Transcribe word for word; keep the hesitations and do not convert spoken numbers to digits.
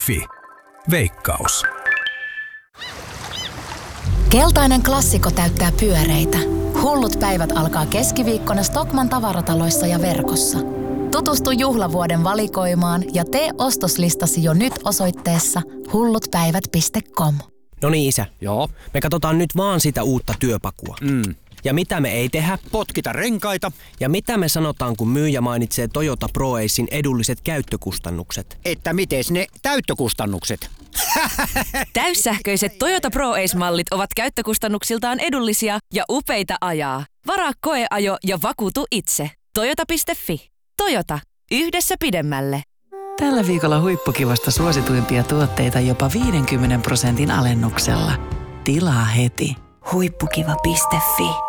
Fi. Veikkaus. Keltainen klassikko täyttää pyöreitä. Hullut päivät alkaa keskiviikkona Stockmann tavarataloissa ja verkossa. Tutustu juhlavuoden valikoimaan ja tee ostoslistasi jo nyt osoitteessa hullutpäivät piste com. No niin, isä. Joo. Me katsotaan nyt vaan sitä uutta työpakua. Mm. Ja mitä me ei tehdä? Potkita renkaita. Ja mitä me sanotaan, kun myyjä mainitsee Toyota ProAcen edulliset käyttökustannukset? Että mites ne täyttökustannukset? Täyssähköiset Toyota ProAce-mallit ovat käyttökustannuksiltaan edullisia ja upeita ajaa. Varaa koeajo ja vakuutu itse. Toyota piste fi. Toyota. Yhdessä pidemmälle. Tällä viikolla huippukivasta suosituimpia tuotteita jopa viidenkymmenen prosentin alennuksella. Tilaa heti. Huippukiva piste fi.